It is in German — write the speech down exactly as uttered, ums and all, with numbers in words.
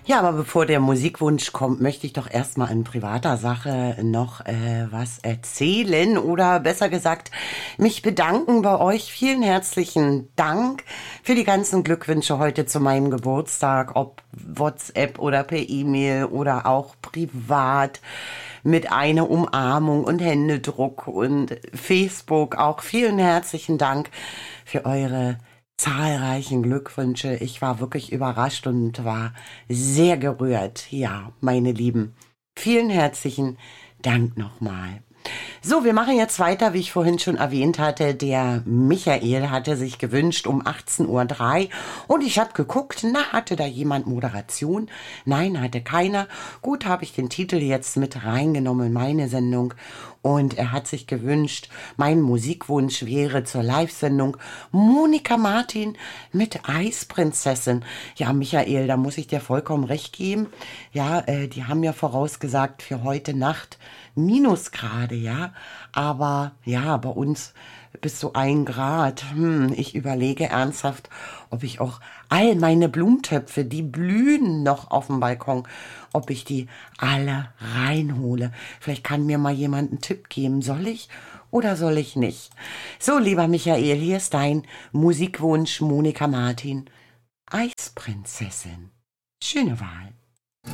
Ja, aber bevor der Musikwunsch kommt, möchte ich doch erstmal in privater Sache noch äh, was erzählen oder besser gesagt mich bedanken bei euch. Vielen herzlichen Dank für die ganzen Glückwünsche heute zu meinem Geburtstag, ob WhatsApp oder per E-Mail oder auch privat mit einer Umarmung und Händedruck und Facebook. Auch vielen herzlichen Dank für eure zahlreichen Glückwünsche. Ich war wirklich überrascht und war sehr gerührt. Ja, meine Lieben, vielen herzlichen Dank nochmal. So, wir machen jetzt weiter, wie ich vorhin schon erwähnt hatte. Der Michael hatte sich gewünscht um achtzehn Uhr drei und ich habe geguckt, na, hatte da jemand Moderation? Nein, hatte keiner. Gut, habe ich den Titel jetzt mit reingenommen in meine Sendung und er hat sich gewünscht, mein Musikwunsch wäre zur Live-Sendung Monika Martin mit Eisprinzessin. Ja, Michael, da muss ich dir vollkommen recht geben. Ja, äh, die haben ja vorausgesagt für heute Nacht Minusgrade, ja. Aber ja, bei uns bis zu ein Grad. Hm, ich überlege ernsthaft, ob ich auch all meine Blumentöpfe, die blühen noch auf dem Balkon, ob ich die alle reinhole. Vielleicht kann mir mal jemand einen Tipp geben. Soll ich oder soll ich nicht? So, lieber Michael, hier ist dein Musikwunsch Monika Martin. Eisprinzessin. Schöne Wahl.